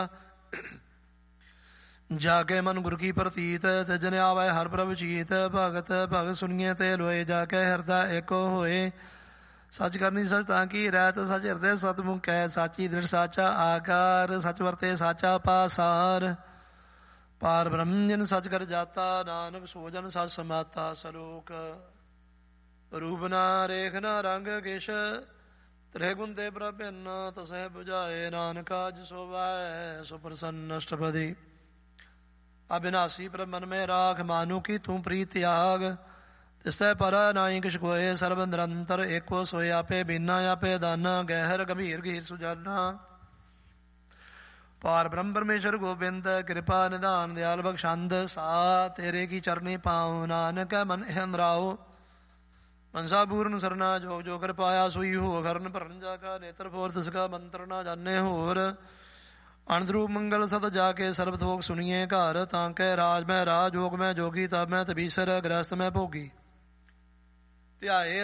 जाके मन गुर की प्रतीत तजन आवे हर प्रभ चीत भगत भगत सुनिए ते लोए जाके हृदय एको होए सच करनी सच ताकि रहत सच हृदय सतमुख कै साची दृढ़ साचा आकार सच वरते साचा पासार पार ब्रह्म जन सच कर जाता नानक सोजन सच समाता सलोक रूप ना रेख ना रंग किश त्रिगुण ते प्रभिन्न तसह बुझाए नानका जिसो वाय सो प्रसन्न अष्टपदी अविनाशी प्रभ मन में राख मानु की तू प्रीत त्याग तिसै पर नाई किश कोय सर्व निरंतर एको सोय आपे बिना आपे दाना गहर गंभीर गीर सुजाना पार ब्रह्म परमेश्वर गोबिंद कृपा निधान दयाल बख्शंद सा तेरे की चरनी पाऊँ नानक मन हंद्राओ मनसा पूर्ण सरना जोग जो कर पाया सुई हो घरन भरन जाका नेत्र फोर तिसका मंत्र ना जाने होर अणध्रुव मंगल सत जाके सर्वथोक सुनिए घर तांके राज मैं राज जोग मैं जोगी तब मैं तबीसर गृहस्थ मैं भोगी ध्याए